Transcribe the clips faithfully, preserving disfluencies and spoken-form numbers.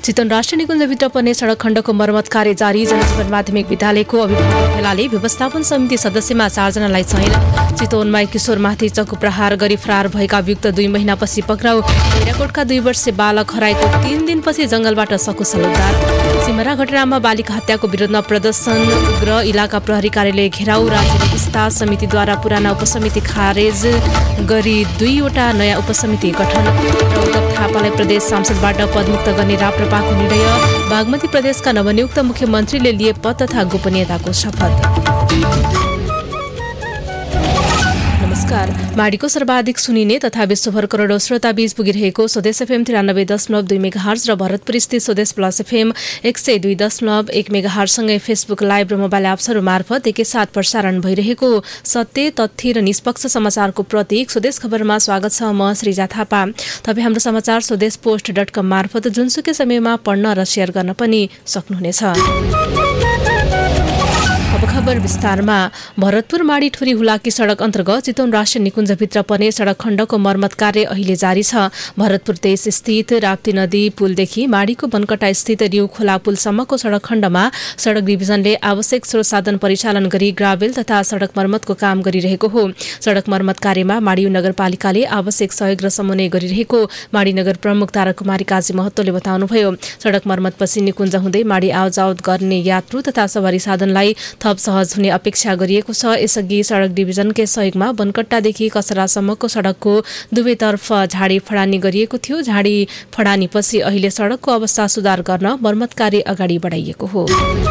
चितवन राष्ट्रिय निकुञ्जभित्र पर्ने सडक खण्डको मर्मत कार्य जारी। जनजीवन माध्यमिक विद्यालयको अभिभावक भेलाले व्यवस्थापन समिति सदस्यमा चारजनालाई चयन। चितवनमा किशोरमाथि चक्कु प्रहार गरी फरार भएका अभियुक्त दुई महिनापछि पक्राउ। हैराकोटका दुई वर्षीय बालक हराएको तीन दिनपछि जंगलबाट सकुशल उद्धार। सिमरा घटनामा बालिका हत्याको विरोधमा प्रदर्शन उग्र। इलाका प्रहरी कार्यालय घेराउ। राज्य इस्ताद समितिद्वारा पुराना उपसमिति खारेज गरी दुईवटा नयाँ उपसमिति गठन। र उद्धव थापालाई प्रदेश सांसदबाट पदमुक्त गर्ने राप्रपाको निर्णय। बागमती प्रदेशका नवनियुक्त मुख्यमन्त्रीले लिए पद तथा गोपनीयताको शपथ। नमस्कार। माडीको सर्वाधिक सुनिने तथा विश्वभर करोडौं श्रोता बीच पुगिरहेको स्वदेश एफएम तिरानब्बे दशमलव दुई मेगाहर्ज र भरतपुर स्थित स्वदेश प्लस एफएम एक सय दुई दशमलव एक मेगाहर्जसँगै फेसबुक लाइभ र मोबाइल एप्सहरू मार्फत एकैसाथ प्रसारण भइरहेको सत्य तथ्य र निष्पक्ष समाचारको प्रतीक स्वदेश खबरमा स्वागत छ। म श्रीजा थापा। तपाईँ हाम्रो समाचार स्वदेश पोस्ट डट कम मार्फत जुनसुकै समयमा पढ्न र सेयर गर्न पनि सक्नुहुनेछ। अब खबर विस्तारमा। भरतपुर माडी ठुरी हुलाकी सडक अन्तर्गत चितवन राष्ट्रिय निकुञ्जभित्र पर्ने सडक खण्डको मर्मत कार्य अहिले जारी छ। भरतपुर तेइस स्थित राप्ती नदी पुलदेखि माडीको बनकटा स्थित रिउ खोला पुलसम्मको सडक खण्डमा सडक डिभिजनले आवश्यक स्रोत साधन परिचालन गरी ग्राभेल तथा सडक मर्मतको काम गरिरहेको हो। सडक मर्मत कार्यमा माडी नगरपालिकाले आवश्यक सहयोग र समन्वय गरिरहेको माडी नगर प्रमुख ताराकुमारी काजी महतोले बताउनुभयो। सडक मर्मतपछि निकुञ्ज हुँदै माडी आवजावत गर्ने यात्रु तथा सवारी साधनलाई थप सहज हुने अपेक्षा गरिएको छ। यसअघि सडक डिभिजनकै सहयोगमा बनकट्टादेखि कसरासम्मको सडकको दुवैतर्फ झाडी फडानी गरिएको थियो। झाडी फडानीपछि अहिले सडकको अवस्था सुधार गर्न मर्मत कार्य अगाडि बढाइएको हो।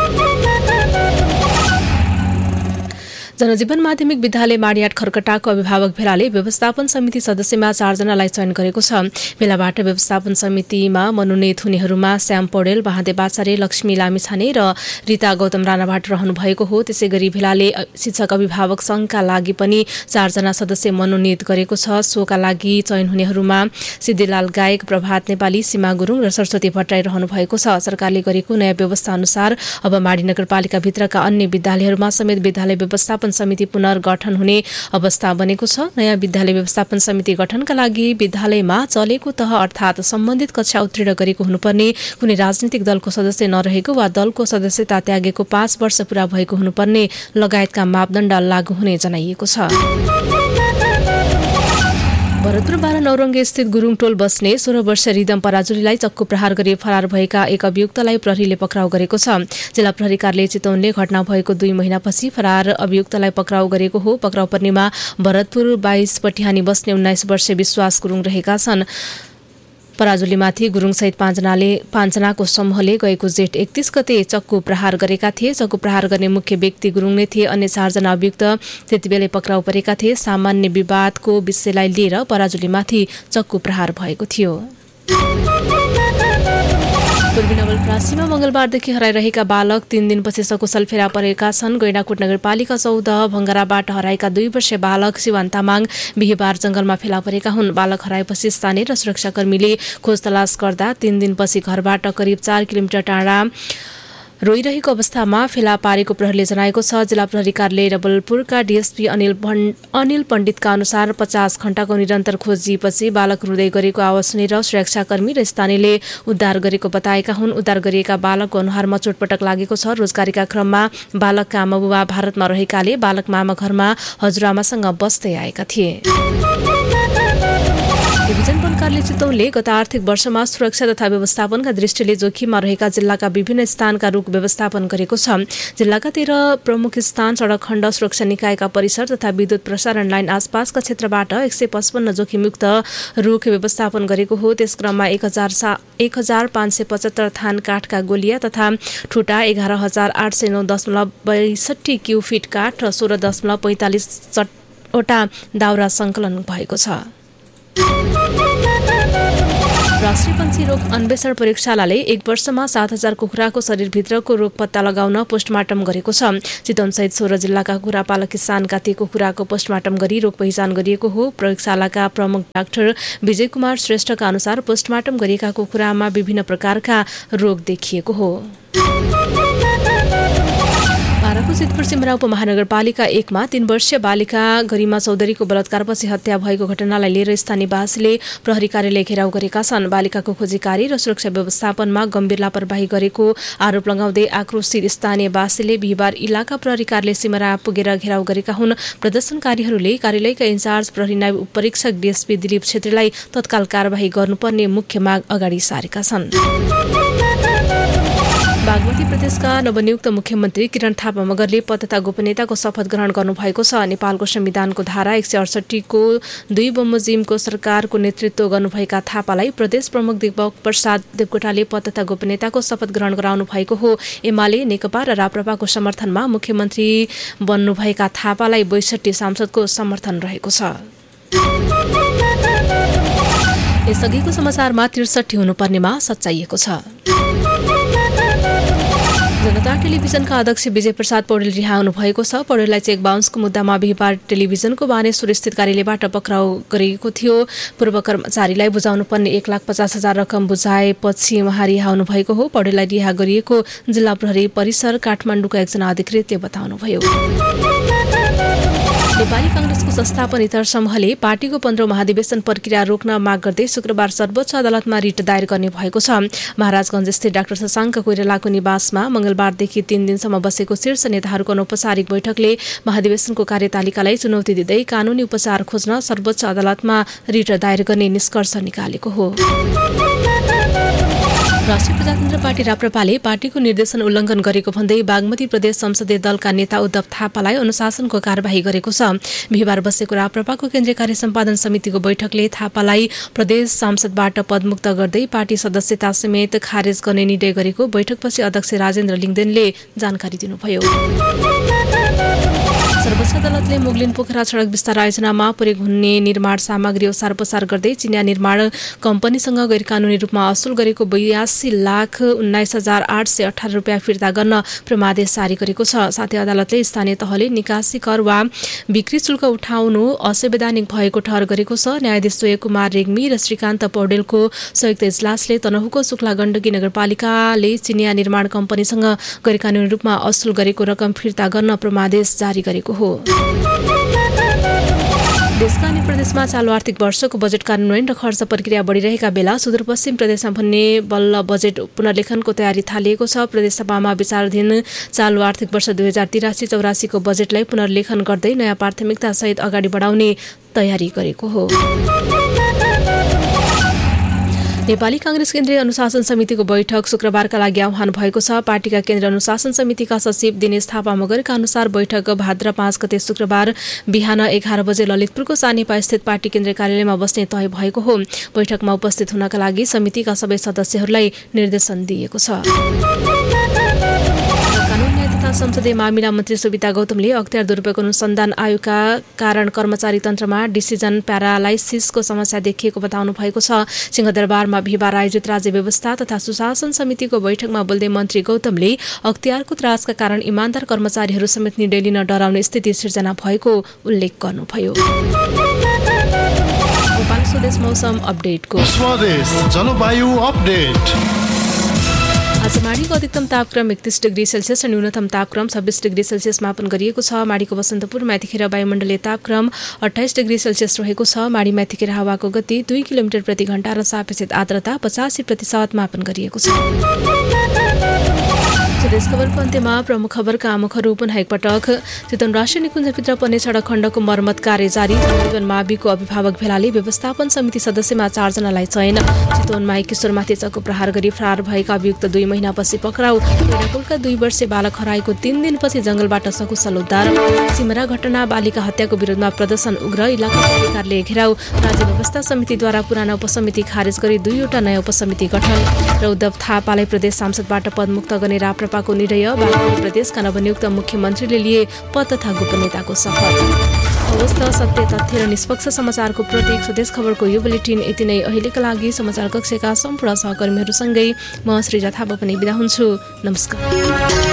जनजीवन माध्यमिक विद्यालय माडियाट खरकटाको अभिभावक भेलाले व्यवस्थापन समिति सदस्यमा चारजनालाई चयन गरेको छ। भेलाबाट व्यवस्थापन समितिमा मनोनित हुनेहरूमा श्याम पौडेल, महादेव आचार्य, लक्ष्मी लामिछाने र रीता गौतम राणाबाट रहनु भएको हो। त्यसै गरी भेलाले शिक्षक अभिभावक संघका लागि पनि चारजना सदस्य मनोनित गरेको छ। सोका लागि चयन हुनेहरूमा सिद्धिलाल गायक, प्रभात नेपाली, सीमा गुरुङ र सरस्वती भट्टराई रहनु भएको छ। सरकारले गरेको नयाँ व्यवस्था अनुसार अब माडी नगरपालिकाभित्रका अन्य विद्यालयहरूमा समेत विद्यालय व्यवस्थापन समिति पुनर्गठन हुने अवस्था बनेको छ। नयाँ विद्यालय व्यवस्थापन समिति गठनका लागि विद्यालयमा चलेको तह अर्थात् सम्बन्धित कक्षा उत्तीर्ण गरेको हुनुपर्ने, कुनै राजनीतिक दलको सदस्य नरहेको वा दलको सदस्यता त्यागेको पाँच वर्ष पूरा भएको हुनुपर्ने लगायतका मापदण्ड लागू हुने जनाइएको छ। भरतपुर बाह्र नौरङ्गे स्थित गुरुङ टोल बस्ने सोह्र वर्ष रिदम पराजुलीलाई चक्कु प्रहार गरी फरार भएका एक अभियुक्तलाई प्रहरीले पक्राउ गरेको छ। जिल्ला प्रहरी कार्यालय चितवनले घटना भएको दुई महिनापछि फरार अभियुक्तलाई पक्राउ गरेको हो। पक्राउ पर्नेमा भरतपुर बाइस पटिहानी बस्ने उन्नाइस वर्षीय विश्वास गुरुङ रहेका छन्। पराजुलीमाथि गुरुङसहित पाँचजनाले पाँचजनाको समूहले गएको जेठ एकतीस गते चक्कु प्रहार गरेका थिए। चक्कु प्रहार गर्ने मुख्य व्यक्ति गुरुङ नै थिए। अन्य चारजना अभियुक्त त्यतिबेलै पक्राउ परेका थिए। सामान्य विवादको विषयलाई लिएर पराजुलीमाथि चक्कु प्रहार भएको थियो। पूर्वी नवलपरासीमा मंगलबारदेखि हराइरहेका बालक तीन दिनपछि सकुशल फेला परेका छन्। गैंडाकोट नगरपालिका चौध भंगराबाट हराएका दुई वर्षीय बालक शिवान तामाङ बिहिबार जंगलमा फेला परेका हुन्। बालक हराएपछि स्थानीय र सुरक्षाकर्मीले खोज तलास गर्दा तीन दिनपछि घरबाट करिब चार किलोमिटर टाढा रोइरहेको अवस्थामा फेला पारेको प्रहरीले जनाएको छ। जिल्ला प्रहरी कार्यालय रबलपुरका डीएसपी अनिल अनिल पण्डितका अनुसार पचास घण्टाको निरन्तर खोजिएपछि बालक रुँदै गरेको आवाज सुनेर सुरक्षाकर्मी र स्थानीयले उद्धार गरेको बताएका हुन्। उद्धार गरिएका बालकको अनुहारमा चोटपटक लागेको छ। रोजगारीका क्रममा बालकका आमाबुबा भारतमा रहेकाले बालक मामा घरमा हजुरआमासँग बस्दै आएका थिए। डिभिजन वन कार्यालय चितवनले गत आर्थिक वर्षमा सुरक्षा तथा व्यवस्थापनका दृष्टिले जोखिममा रहेका जिल्लाका विभिन्न स्थानका रुख व्यवस्थापन गरेको छ। जिल्लाका तेह्र प्रमुख स्थान सडक खण्ड सुरक्षा निकायका परिसर तथा विद्युत प्रसारण लाइन आसपासका क्षेत्रबाट एक सय पचपन्न जोखिमयुक्त रुख व्यवस्थापन गरेको हो। त्यस क्रममा एक हजार एक हजार पाँच सय पचहत्तर थान काठका गोलिया तथा ठुटा, एघार हजार आठ सय नौ दशमलव बैसठी क्यू फिट काठ र सोह्र दशमलव पैँतालिसवटा दाउरा सङ्कलन भएको छ। राष्ट्रिय पन्छी रोग अन्वेषण प्रयोगशालाले एक वर्षमा सात हजार कुखुराको शरीरभित्रको रोग पत्ता लगाउन पोस्टमार्टम गरेको छ। चितवनसहित सोह्र जिल्लाका कुखुरा पालक किसानका ती कुखुराको पोस्टमार्टम गरी रोग पहिचान गरिएको हो। प्रयोगशालाका प्रमुख डाक्टर विजय कुमार श्रेष्ठका अनुसार पोस्टमार्टम गरिएका कुखुरामा विभिन्न प्रकारका रोग देखिएको हो। बाराको सिद्धपुर सिमरा उपमहानगरपालिका एकमा तीन वर्षीय बालिका गरिमा चौधरीको बलात्कारपछि हत्या भएको घटनालाई लिएर स्थानीयवासीले प्रहरी कार्यालय घेराउ गरेका छन्। बालिकाको खोजी कार्य र सुरक्षा व्यवस्थापनमा गम्भीर लापरवाही गरेको आरोप लगाउँदै आक्रोशित स्थानीयवासीले बिहिबार इलाका प्रहरी कार्यालय सिमरा पुगेर घेराउ गरेका हुन्। प्रदर्शनकारीहरूले कार्यालयका इन्चार्ज प्रहरी नायब उपरीक्षक डीएसपी दिलीप छेत्रीलाई तत्काल कारबाही गर्नुपर्ने मुख्य माग अगाडि सारेका छन्। बागमती प्रदेशका नवनियुक्त मुख्यमन्त्री किरण थापा मगरले पद तथा गोपनीयताको शपथ ग्रहण गर्नुभएको छ। नेपालको संविधानको धारा एक सय अडसठीको दुई बमोजिमको सरकारको नेतृत्व गर्नुभएका थापालाई प्रदेश प्रमुख दिपक प्रसाद देवकोटाले पद तथा गोपनीयताको शपथ ग्रहण गराउनु भएको हो। एमाले नेकपा र राप्रपाको समर्थनमा मुख्यमन्त्री बन्नुभएका थापालाई बैसठी सांसदको समर्थन रहेको छ। यसअघिको समाचारमा त्रिसठी हुनुपर्नेमा सच्याइएको छ। जनता टेलिभिजनका अध्यक्ष विजय प्रसाद पौडेल रिहा हुनुभएको छ। पौडेललाई चेक बााउन्सको मुद्दामा बिहिबार टेलिभिजनको बानेश्वर स्थित कार्यालयबाट पक्राउ गरिएको थियो। पूर्व कर्मचारीलाई बुझाउनु पर्ने एक लाख पचास हजार रकम बुझाएपछि उहाँ रिहा हुनुभएको हो। पौडेललाई रिहा गरिएको जिल्ला प्रहरी परिसर काठमाडौँका एकजना अधिकृतले बताउनुभयो। नेपाली कांग्रेसको संस्थापन इतर समूहले पार्टीको पन्ध्रौं महाधिवेशन प्रक्रिया रोक्न माग गर्दै शुक्रबार सर्वोच्च अदालतमा रिट दायर गर्ने भएको छ। महाराजगञ्ज स्थित डाक्टर शशाङ्क कोइरालाको निवासमा मंगलबारदेखि तीन दिनसम्म बसेको शीर्ष नेताहरूको अनौपचारिक बैठकले महाधिवेशनको कार्यतालिकालाई चुनौती दिँदै कानूनी उपचार खोज्न सर्वोच्च अदालतमा रिट दायर गर्ने निष्कर्ष निकालेको हो। राष्ट्रिय प्रजातन्त्र पार्टी राप्रपाले पार्टीको निर्देशन उल्लङ्घन गरेको भन्दै बागमती प्रदेश संसदीय दलका नेता उद्धव थापालाई अनुशासनको कार्यवाही गरेको छ। बिहिबार बसेको राप्रपाको केन्द्रीय कार्य सम्पादन समितिको बैठकले थापालाई प्रदेश सांसदबाट पदमुक्त गर्दै पार्टी सदस्यता समेत खारेज गर्ने निर्णय गरेको बैठकपछि अध्यक्ष राजेन्द्र लिङदेनले जानकारी दिनुभयो। सर्वोच्च अदालतले मुगलिन पोखरा सडक विस्तार आयोजनामा प्रयोग हुने निर्माण सामग्री ओसार पसार गर्दै चिनिया निर्माण कम्पनीसँग गैरकानूनी रूपमा असुल गरेको बयासी लाख उन्नाइस हजार आठ सय अठार रुपियाँ फिर्ता गर्न प्रमादेश जारी गरेको छ। साथै अदालतले स्थानीय तहले निकासी कर वा बिक्री शुल्क उठाउनु असंवैधानिक भएको ठहर गरेको छ। न्यायाधीश सोय कुमार रेग्मी र श्रीकान्त पौडेलको संयुक्त इजलासले तनहुको शुक्ला गण्डकी नगरपालिकाले चिनिया निर्माण कम्पनीसँग गैरकानूनी रूपमा असुल गरेको रकम फिर्ता गर्न प्रमादेश जारी गरेको हो। देशका अन्य प्रदेशमा चालु आर्थिक वर्षको बजेट कार्यान्वयन र खर्च प्रक्रिया बढ़िरहेका बेला सुदूरपश्चिम प्रदेशमा भन्ने बल्ल बजेट पुनर्लेखनको तयारी थालिएको छ। प्रदेशसभामा विचाराधीन चालु आर्थिक वर्ष दुई हजार तिरासी चौरासीको बजेटलाई पुनर्लेखन गर्दै नयाँ प्राथमिकता सहित अगाडि बढाउने तयारी गरेको हो। नेपाली कांग्रेस केन्द्रीय अनुशासन समितिको बैठक शुक्रबारका लागि आह्वान भएको छ। पार्टीका केन्द्रीय अनुशासन समितिका सचिव दिनेश थापा मगरका अनुसार बैठक भाद्र पाँच गते शुक्रबार बिहान एघार बजे ललितपुरको सानेपा स्थित पार्टी केन्द्रीय कार्यालयमा बस्ने तय भएको हो। बैठकमा उपस्थित हुनका लागि समितिका सबै सदस्यहरूलाई निर्देशन दिएको छ। संसदीय मामिला मन्त्री सुविता गौतमले अख्तियार दुरुपयोग अनुसन्धान आयोगका कारण कर्मचारी तन्त्रमा डिसिजन प्यारालाइसिसको समस्या देखिएको बताउनु भएको छ। सिंहदरबारमा बिहिबार आयोजित राज्य व्यवस्था तथा सुशासन समितिको बैठकमा बोल्दै मन्त्री गौतमले अख्तियारको त्रासका कारण इमान्दार कर्मचारीहरू समेत निर्णय लिन डराउने स्थिति सिर्जना भएको उल्लेख गर्नुभयो। नेपाल स्वदेश मौसम अपडेटको स्वदेश जलवायु अपडेट। आज माडीको अधिकतम तापक्रम एकतीस डिग्री सेल्सियस र न्यूनतम तापक्रम छब्बीस डिग्री सेल्सियस मापन गरिएको छ। माडीको बसन्तपुरमा यतिखेर वायुमण्डलीय तापक्रम अट्ठाइस डिग्री सेल्सियस रहेको छ। माडीमा यतिखेर हावाको गति दुई किलोमिटर प्रति घण्टा र सापेक्षिक आर्द्रता पचासी प्रतिशत मापन गरिएको छ। देश खबरको अन्त्यमा प्रमुख खबरका आमुखहरू पुनः एकपटक। चितवन राष्ट्रिय निकुञ्जभित्र पर्ने सडक खण्डको मर्मत कार्य जारी। जीवन माविको अभिभावक भेलाले व्यवस्थापन समिति सदस्यमा चारजनालाई चयन। चितवनमा एक किशोरमाथि चक्कु प्रहार गरी फरार भएका अभियुक्त दुई महिनापछि पक्राउ। कोइराकोटका दुई वर्षे बालक हराएको तीन दिनपछि जंगलबाट सकुशल उद्धार। सिमरा घटना बालिका हत्याको विरोधमा प्रदर्शन उग्र। इलाका अधिकारीले घेराउ। राज्य व्यवस्था समितिद्वारा पुराना उपसमिति खारेज गरी दुईवटा नयाँ उपसमिति गठन। र उद्धव थापालाई प्रदेश सांसदबाट पदमुक्त गर्ने राप्रपा को निर्णय। बागमती प्रदेशका नवनियुक्त मुख्यमन्त्रीले लिए पद तथा गोपनीयताको शपथ। अवस्था सत्य तथ्य र निष्पक्ष समाचारको प्रतीक स्वदेश खबरको यो बुलेटिन यति नै। अहिलेका लागि समाचार कक्षका सम्पूर्ण सहकर्मीहरूसँगै म श्रीजा थापा पनि बिदा हुन्छु। नमस्कार।